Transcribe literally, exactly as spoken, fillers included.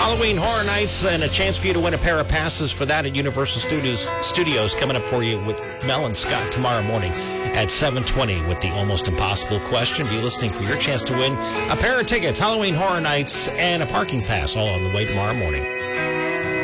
Halloween Horror Nights, and a chance for you to win a pair of passes for that at Universal Studios Studios coming up for you with Mel and Scott tomorrow morning at seven twenty with the Almost Impossible question. Be listening for your chance to win a pair of tickets, Halloween Horror Nights, and a parking pass, all on the way tomorrow morning.